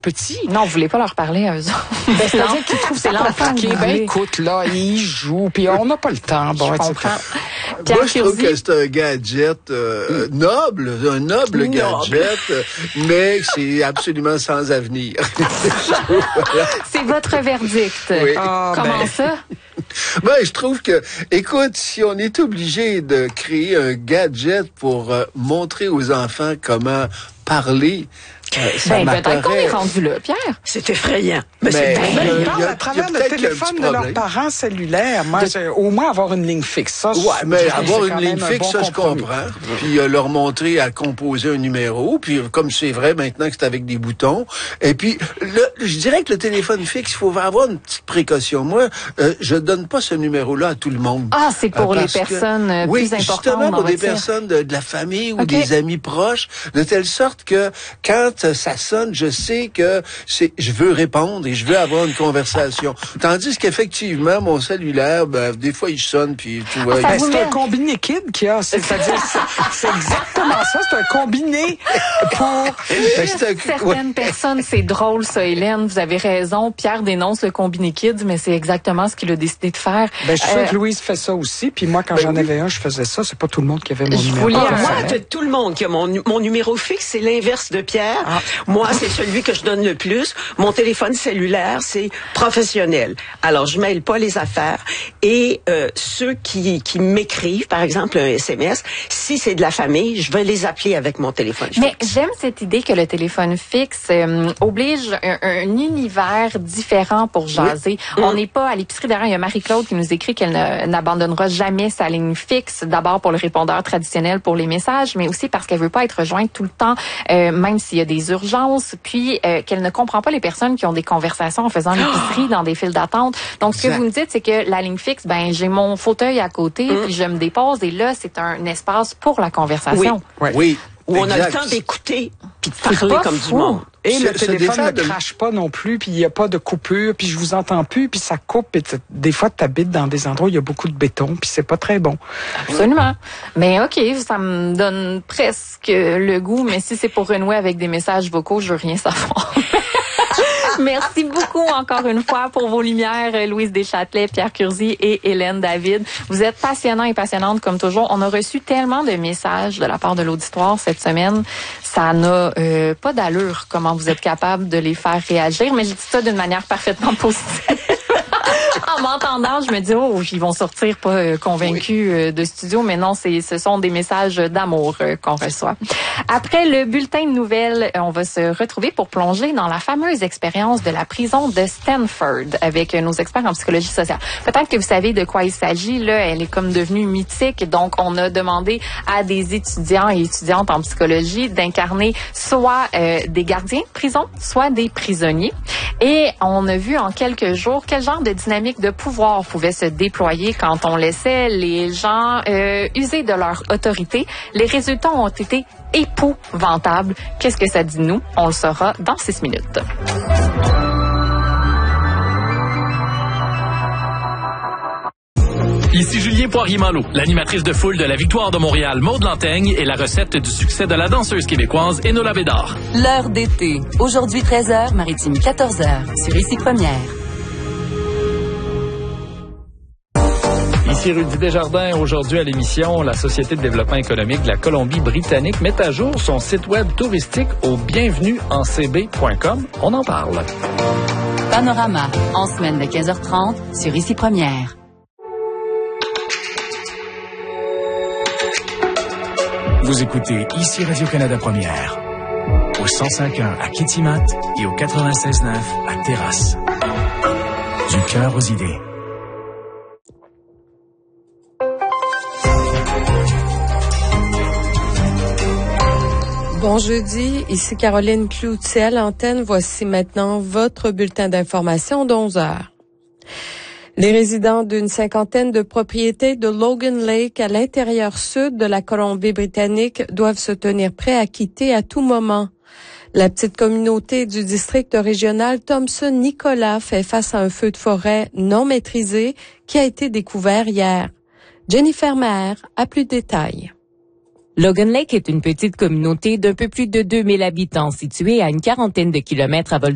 petits. Non, vous voulez pas leur parler à eux autres. Ben, c'est-à-dire qu'ils trouvent c'est l'enfant. Écoute, là, ils jouent, puis on n'a pas le temps. Bon, je comprends. Moi, je trouve que c'est un gadget noble, un noble gadget, mais c'est absolument sans avenir. C'est votre verdict. Oui. Comment ça? Ben, je trouve que, écoute, si on est obligé de créer un gadget pour montrer aux enfants comment parler, peut-être qu'on est rendu là, Pierre. C'est effrayant. Mais ils parlent à travers le téléphone de leurs parents cellulaires. Moi, au moins avoir une ligne fixe. Ça, mais avoir une ligne fixe, ça, je comprends. Puis leur montrer à composer un numéro. Puis comme c'est vrai maintenant que c'est avec des boutons. Et puis, je dirais que le téléphone fixe, il faut avoir une petite précaution. Moi, je donne pas ce numéro-là à tout le monde. Ah, c'est pour les personnes plus importantes. Oui, justement pour des personnes de la famille ou des amis proches, de telle sorte que quand ça sonne, je sais que je veux répondre et je veux avoir une conversation. Tandis qu'effectivement, mon cellulaire, des fois, il sonne, puis tu vois... c'est un combiné kid qu'il y a. C'est-à-dire, c'est exactement ça. C'est un combiné pour... Certaines personnes, c'est drôle, ça, Hélène. Vous avez raison. Pierre dénonce le combiné kid, mais c'est exactement ce qu'il a décidé de faire. Je suis sûr que Louise fait ça aussi. Puis moi, quand j'en avais un, je faisais ça. C'est pas tout le monde qui avait mon numéro. Moi, tout le monde qui a mon numéro fixe, c'est l'inverse de Pierre. Moi, c'est celui que je donne le plus. Mon téléphone cellulaire, c'est professionnel. Alors, je mêle pas les affaires. Et ceux qui m'écrivent, par exemple, un SMS, si c'est de la famille, je vais les appeler avec mon téléphone fixe. Mais j'aime cette idée que le téléphone fixe oblige un univers différent pour jaser. Oui. On n'est pas à l'épicerie. Derrière, il y a Marie-Claude qui nous écrit qu'elle n'abandonnera jamais sa ligne fixe. D'abord pour le répondeur traditionnel pour les messages, mais aussi parce qu'elle veut pas être rejointe tout le temps, même s'il y a des urgences, puis qu'elle ne comprend pas les personnes qui ont des conversations en faisant l'épicerie dans des files d'attente. Donc, ce que vous me dites, c'est que la ligne fixe, j'ai mon fauteuil à côté, puis je me dépose, et là, c'est un espace pour la conversation. Oui. Où on a le temps d'écouter puis de parler comme du monde. Et le téléphone ne crache pas non plus, puis il n'y a pas de coupure, puis je vous entends plus, puis ça coupe. Et des fois, tu habites dans des endroits où il y a beaucoup de béton, puis c'est pas très bon. Absolument. Mais OK, ça me donne presque le goût, mais si c'est pour renouer avec des messages vocaux, je veux rien savoir. Merci beaucoup encore une fois pour vos lumières, Louise Deschâtelet, Pierre Curzi et Hélène David. Vous êtes passionnants et passionnantes comme toujours. On a reçu tellement de messages de la part de l'auditoire cette semaine. Ça n'a pas d'allure comment vous êtes capable de les faire réagir, mais je dis ça d'une manière parfaitement positive. En m'entendant, je me dis, ils vont sortir pas convaincus de studio, mais non, ce sont des messages d'amour qu'on reçoit. Après le bulletin de nouvelles, on va se retrouver pour plonger dans la fameuse expérience de la prison de Stanford avec nos experts en psychologie sociale. Peut-être que vous savez de quoi il s'agit, là, elle est comme devenue mythique, donc on a demandé à des étudiants et étudiantes en psychologie d'incarner soit des gardiens de prison, soit des prisonniers. Et on a vu en quelques jours quel genre de dynamique de pouvoir pouvait se déployer quand on laissait les gens user de leur autorité. Les résultats ont été épouvantables. Qu'est-ce que ça dit de nous? On le saura dans 6 minutes. Ici Julien Poirier-Malo, l'animatrice de foule de la Victoire de Montréal, Maude Lantaigne, et la recette du succès de la danseuse québécoise Enola Bédard. L'heure d'été. Aujourd'hui 13h, Maritime 14h, sur Ici Première. Ici Rudy Desjardins. Aujourd'hui à l'émission, la Société de développement économique de la Colombie-Britannique met à jour son site web touristique au bienvenuencb.com. On en parle. Panorama, en semaine de 15h30, sur Ici Première. Vous écoutez Ici Radio-Canada Première, au 105.1 à Kitimat et au 96.9 à Terrasse. Du cœur aux idées. Bon jeudi, ici Caroline Cloutier à l'antenne. Voici maintenant votre bulletin d'information d'11h. Les résidents d'une cinquantaine de propriétés de Logan Lake à l'intérieur sud de la Colombie-Britannique doivent se tenir prêts à quitter à tout moment. La petite communauté du district régional Thompson-Nicolas fait face à un feu de forêt non maîtrisé qui a été découvert hier. Jennifer Maher a plus de détails. Logan Lake est une petite communauté d'un peu plus de 2000 habitants située à une quarantaine de kilomètres à vol